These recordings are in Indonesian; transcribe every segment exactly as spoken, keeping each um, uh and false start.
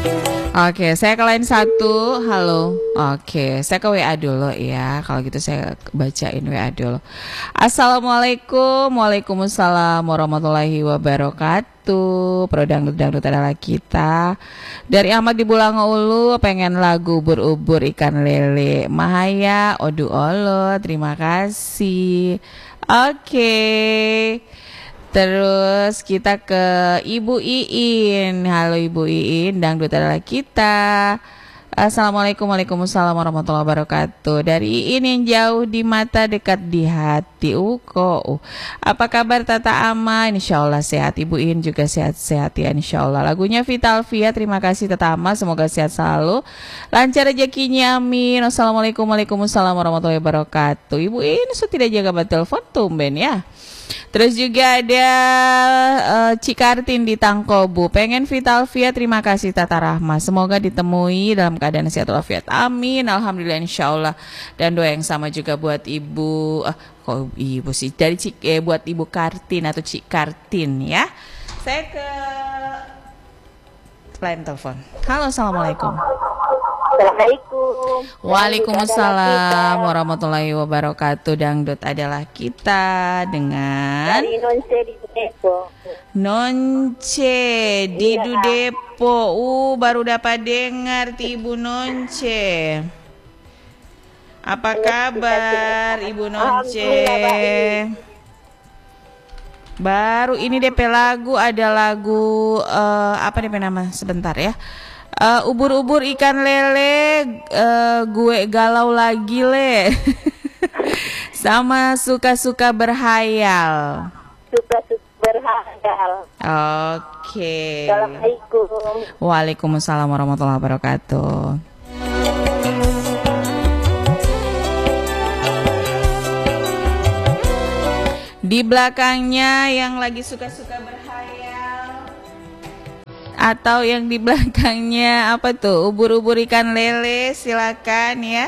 Oke, saya ke line satu. Halo. Oke, saya ke W A dulu ya. Kalau gitu saya bacain W A dulu. Assalamualaikum. Waalaikumsalam warahmatullahi wabarakatuh. Pro dangdut-dangdut adalah kita. Dari Ahmad di Bulangulu, pengen lagu ubur-ubur ikan lele. Mahaya, Odu Olo, terima kasih. Oke. Terus kita ke Ibu Iin. Halo Ibu Iin, dangdut adalah kita. Assalamualaikum, waalaikumsalam warahmatullahi wabarakatuh. Dari Iin yang jauh di mata, dekat di hati. Uko. Apa kabar Tata Ama? Insya Allah sehat. Ibu Iin juga sehat-sehat ya insya Allah. Lagunya Vital Via. Terima kasih Tata Ama. Semoga sehat selalu. Lancar rezekinya amin. Wassalamualaikum, waalaikumsalam warahmatullahi wabarakatuh. Ibu Iin sudah tidak jaga batal telepon tumben ya. Terus juga ada uh, Cik Kartin di Tangkobu. Pengen Vital Via, terima kasih Tata Rahma. Semoga ditemui dalam keadaan sehat walafiat. Amin. Alhamdulillah insya Allah. Dan doa yang sama juga buat Ibu, uh, kok Ibu sih? Dari Cik, eh, buat Ibu Kartin atau Cik Kartin ya. Saya ke line telepon. Halo, assalamualaikum. Assalamualaikum. Waalaikumsalam warahmatullahi wabarakatuh. Dangdut adalah kita dengan Dari Nonce di Depo. Nonce di Iya. Dudepo. Uh, baru dapat dengar ti Ibu Nonce. Apa kabar Ibu Nonce? Alhamdulillah, Baru ini D P lagu, ada lagu eh, apa D P nama sebentar ya. Uh, ubur-ubur ikan lele, uh, gue galau lagi le. Sama suka-suka berhayal. Suka-suka berhayal. Oke. Assalamualaikum. Waalaikumsalam warahmatullahi wabarakatuh. Di belakangnya yang lagi suka-suka berhayal, atau yang di belakangnya apa tuh, ubur-ubur ikan lele, silakan ya.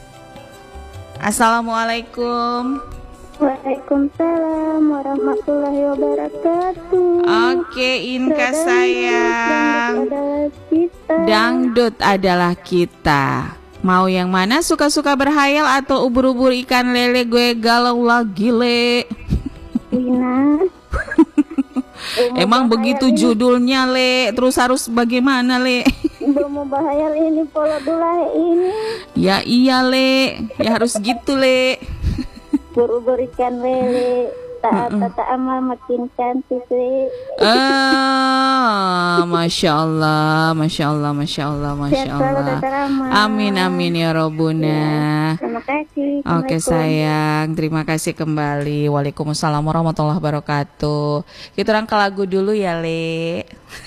Assalamualaikum. Waalaikumsalam warahmatullahi wabarakatuh. Oke, Inka sayang. Adalah kita. Dangdut adalah kita. Mau yang mana, suka-suka berhayal atau ubur-ubur ikan lele, gue galau lagi le? Wina. Emang begitu judulnya le, terus harus bagaimana le? Mau bahayal ini polo dulai ini. Ya iya le, ya harus gitu le. Ubur-ubur ikan lele. Tak tak amal makin cantik le. Ah, masya Allah, masya Allah, masya Allah, masya Sehat selalu, Allah. Tata Rama. Amin amin ya Robbuna. Terima kasih. Oke Assalamualaikum. sayang, terima kasih kembali. Waalaikumsalam warahmatullahi wabarakatuh. Kita orang ke lagu dulu ya le.